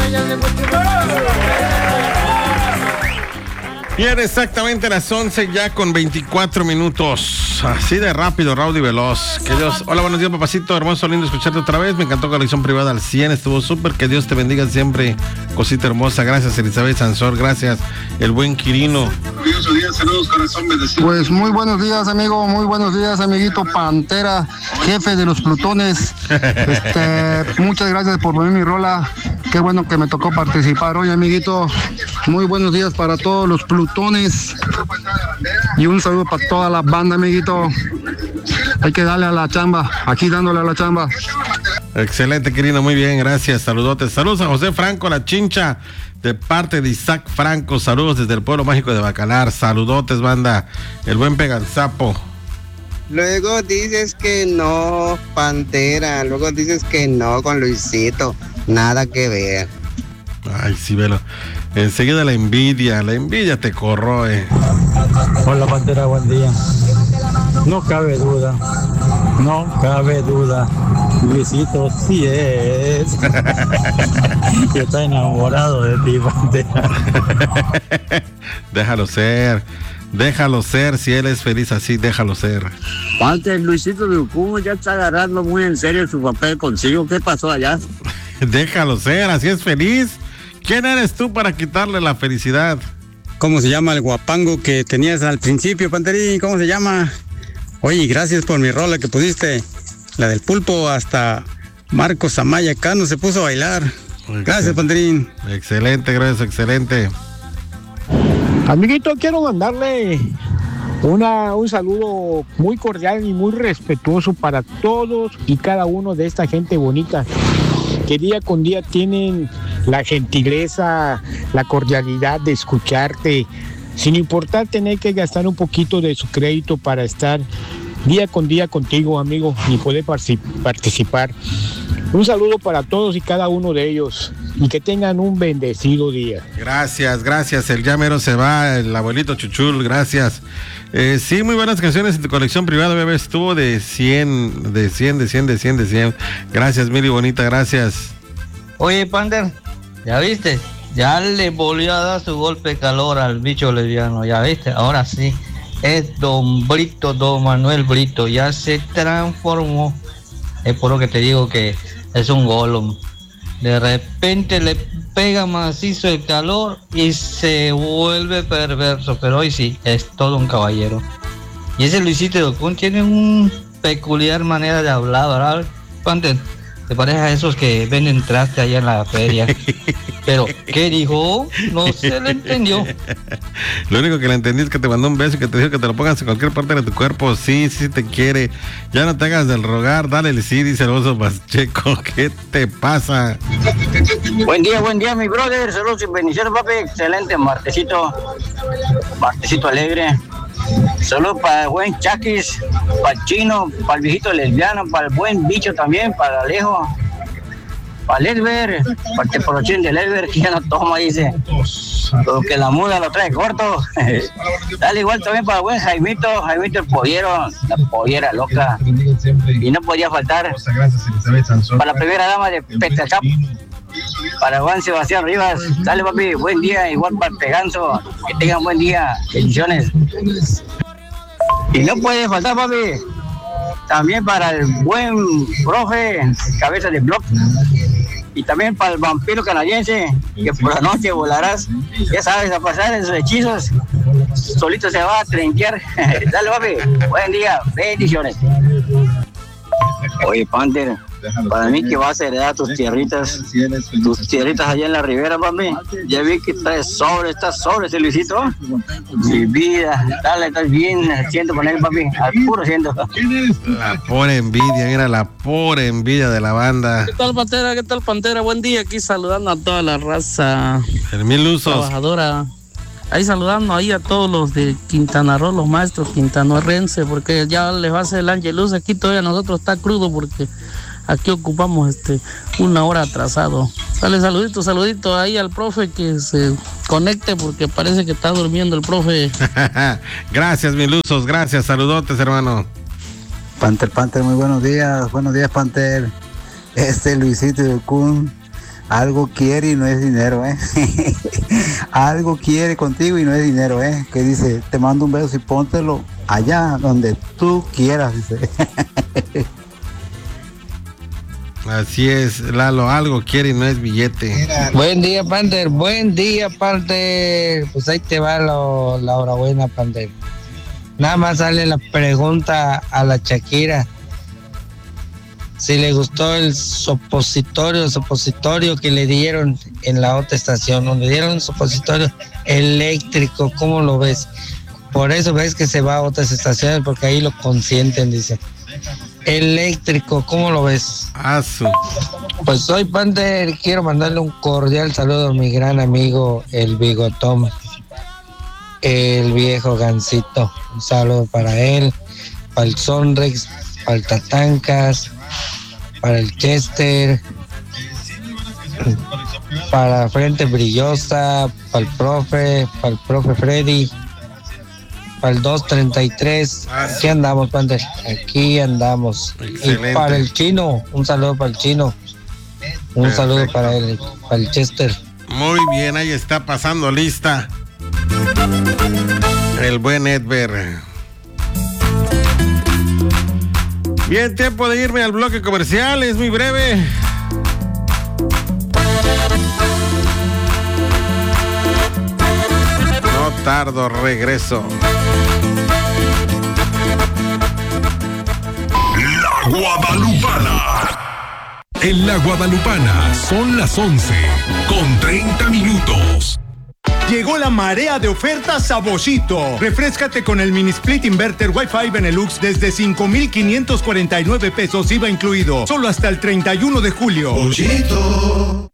Bien, exactamente las 11 ya con 24 minutos. Así de rápido, raudo y veloz. Que Dios... Hola, buenos días, papacito. Hermoso, lindo escucharte otra vez. Me encantó Conexión Privada al 100. Estuvo súper. Que Dios te bendiga siempre. Cosita hermosa. Gracias, Elizabeth Sansor. Gracias, el buen Quirino. Saludos, corazón bendecido. Pues muy buenos días, amigo. Muy buenos días, amiguito Pantera, jefe de los Plutones. Muchas gracias por poner mi rola. Qué bueno que me tocó participar hoy, amiguito. Muy buenos días para todos los Plutones. Y un saludo para toda la banda, amiguito. Hay que darle a la chamba, aquí dándole a la chamba. Excelente, querido, muy bien, gracias, saludotes. Saludos a José Franco, la Chincha, de parte de Isaac Franco. Saludos desde el pueblo mágico de Bacalar. Saludotes, banda. El buen Peganzapo. Luego dices que no, Pantera. Luego dices que no con Luisito. Nada que ver. Ay, sí, velo. Enseguida la envidia te corroe. Hola, Pantera, buen día. No cabe duda, Luisito sí es. Y está enamorado de ti, Pantera. Déjalo ser, si él es feliz así, déjalo ser. Pantera, Luisito de Ucum ya está agarrando muy en serio su papel consigo. ¿Qué pasó allá? Déjalo ser, así es feliz. ¿Quién eres tú para quitarle la felicidad? ¿Cómo se llama el guapango que tenías al principio, Panterín? ¿Cómo se llama? Oye, gracias por mi rola que pusiste. La del pulpo, hasta Marcos Amaya Cano se puso a bailar. Gracias, Panterín. Excelente, gracias, excelente. Amiguito, quiero mandarle un saludo muy cordial y muy respetuoso para todos y cada uno de esta gente bonita que día con día tienen la gentileza, la cordialidad de escucharte, sin importar tener que gastar un poquito de su crédito para estar día con día contigo, amigo, y poder participar. Un saludo para todos y cada uno de ellos y que tengan un bendecido día. Gracias, el llamero se va, el abuelito Chuchul, gracias. Sí, muy buenas canciones en tu colección privada, bebé, estuvo de 100. Gracias, Mili bonita, gracias. Oye, Pander, ¿ya viste? Ya le volvió a dar su golpe de calor al bicho lesbiano, ¿ya viste? Ahora sí, es don Brito, don Manuel Brito, ya se transformó. Es por lo que te digo que es un Gollum. De repente le pega macizo el calor y se vuelve perverso, pero hoy sí, es todo un caballero. Y ese Luisito de Ocún tiene una peculiar manera de hablar, ¿verdad? Pander, te parece a esos que venden traste allá en la feria. Pero, ¿qué dijo? No se le entendió. Lo único que le entendí es que te mandó un beso y que te dijo que te lo pongas en cualquier parte de tu cuerpo. Sí te quiere. Ya no te hagas del rogar, dale el sí, dice el oso Pacheco. ¿Qué te pasa? Buen día, mi brother. Saludos y bendiciones, papi. Excelente martesito alegre. Saludos para el buen Chaquis, para el chino, para el viejito lesbiano, para el buen bicho también, para Alejo, para Ledver, para el teporochín de Ledver, que ya no toma, dice, porque la muda lo trae corto. Dale igual también para el buen Jaimito el pollero, la pollera loca. Y no podía faltar para la primera dama de Petacap, para Juan Sebastián Rivas. Dale, papi, buen día, igual para el Peganzo, que tengan buen día, bendiciones. Y no puede faltar, papi, también para el buen profe Cabeza de Block, y también para el vampiro canadiense, que por la noche volarás, ya sabes, a pasar esos hechizos, solito se va a trenquear. Dale, papi, buen día, bendiciones. Oye, Panther, para mí que vas a heredar tus tierritas allá en la ribera, papi. Ya vi que estás sobre ese Luisito. Mi vida, dale, estás bien, siento con él, papi, al puro siento. La pura envidia, mira, la pura envidia de la banda. ¿Qué tal, Pantera? Buen día, aquí saludando a toda la raza. El Mil Usos. Trabajadora. Ahí saludando ahí a todos los de Quintana Roo, los maestros quintanarrenses, porque ya les va a hacer el Angelus. Aquí todavía nosotros está crudo porque aquí ocupamos una hora atrasado. Dale saludito ahí al profe que se conecte porque parece que está durmiendo el profe. Gracias, Milusos, gracias, saludotes, hermano. Panther, muy buenos días, Panther. Luisito de Ocún Algo quiere y no es dinero, Algo quiere contigo y no es dinero, Que dice, te mando un beso y póntelo allá donde tú quieras, dice. Así es, Lalo, algo quiere y no es billete. Buen día, Panther, buen día, Panther. Pues ahí te va la hora buena, Panther. Nada más sale la pregunta a la Shakira. Si le gustó el supositorio que le dieron en la otra estación, donde dieron un supositorio eléctrico, ¿cómo lo ves? Por eso ves que se va a otras estaciones, porque ahí lo consienten, dice. Eléctrico, ¿cómo lo ves? Pues soy Panther, quiero mandarle un cordial saludo a mi gran amigo, el Bigotón, el viejo Gansito. Un saludo para él, para el Sonrex, para el Tatancas, para el Chester, para Frente Brillosa, para el profe Freddy, para el 233. Aquí andamos, Panther, aquí andamos. Excelente. Y para el Chino, un saludo para el Chino, un Perfecto. Saludo para el Chester. Muy bien, ahí está pasando lista el buen Edber. Bien, tiempo de irme al bloque comercial, es muy breve. No tardo, regreso. La Guadalupana. En La Guadalupana son las 11:30. Llegó la marea de ofertas a Boschito. Refréscate con el mini split inverter Wi-Fi Benelux desde 5,549 pesos IVA incluido. Solo hasta el 31 de julio. Boschito.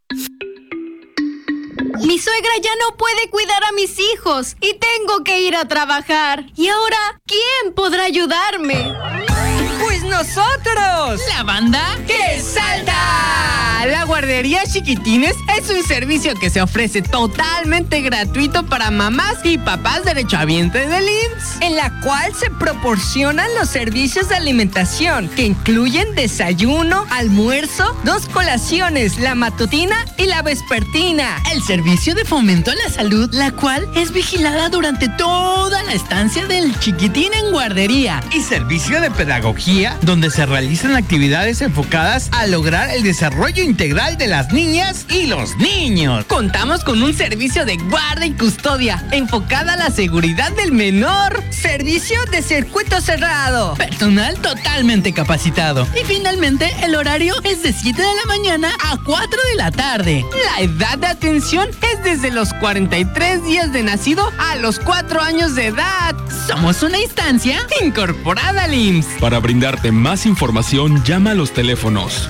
Mi suegra ya no puede cuidar a mis hijos y tengo que ir a trabajar. ¿Y ahora quién podrá ayudarme? ¡Pues nosotros! ¡La banda que salta! La guardería Chiquitines es un servicio que se ofrece totalmente gratuito para mamás y papás derechohabientes del IMSS, en la cual se proporcionan los servicios de alimentación que incluyen desayuno, almuerzo, 2 colaciones, la matutina y la vespertina. El servicio de fomento a la salud, la cual es vigilada durante toda la estancia del chiquitín en guardería, y servicio de pedagogía, donde se realizan actividades enfocadas a lograr el desarrollo integral de las niñas y los niños. Contamos con un servicio de guarda y custodia enfocada a la seguridad del menor, servicio de circuito cerrado, personal totalmente capacitado, y finalmente el horario es de 7 de la mañana a 4 de la tarde. La edad de atención es desde los 43 días de nacido a los 4 años de edad. Somos una instancia incorporada al IMSS. Para brindarte más información, llama a los teléfonos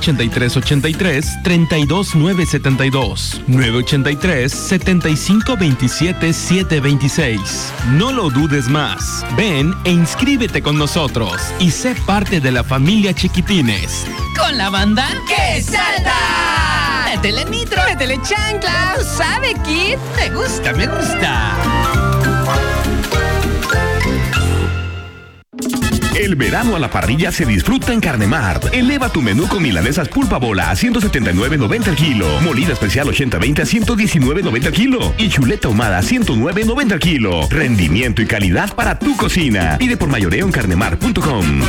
983-83-32972, 983-7527-726. No lo dudes más. Ven e inscríbete con nosotros y sé parte de la familia Chiquitines. Con la banda que salta. Métele nitro, métele chancla. ¿Tú sabes, Kid? Me gusta, me gusta. El verano a la parrilla se disfruta en Carnemart. Eleva tu menú con milanesas pulpa bola a 179.90 el kilo, molida especial 80-20 a 119.90 el kilo y chuleta ahumada a 109.90 el kilo. Rendimiento y calidad para tu cocina. Pide por mayoreo en carnemart.com.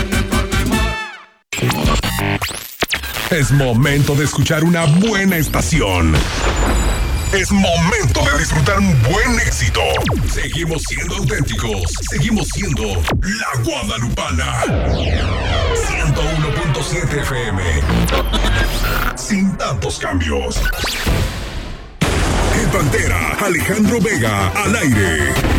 Es momento de escuchar una buena estación. Es momento de disfrutar un buen éxito. Seguimos siendo auténticos. Seguimos siendo La Guadalupana. 101.7 FM. Sin tantos cambios. En Pantera, Alejandro Vega, al aire.